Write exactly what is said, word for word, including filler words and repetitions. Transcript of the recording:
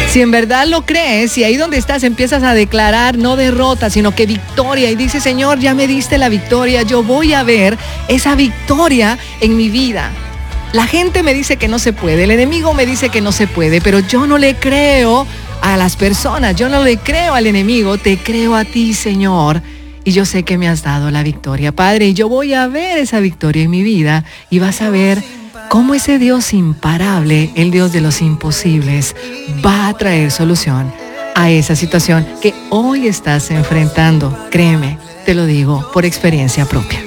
Si en verdad lo crees, y ahí donde estás empiezas a declarar no derrota, sino que victoria, y dices, Señor, ya me diste la victoria, yo voy a ver esa victoria en mi vida. La gente me dice que no se puede, el enemigo me dice que no se puede, pero yo no le creo a las personas, yo no le creo al enemigo, te creo a ti, Señor, y yo sé que me has dado la victoria, Padre, y yo voy a ver esa victoria en mi vida, y vas a ver cómo ese Dios imparable, el Dios de los imposibles, va a traer solución a esa situación que hoy estás enfrentando. Créeme, te lo digo por experiencia propia.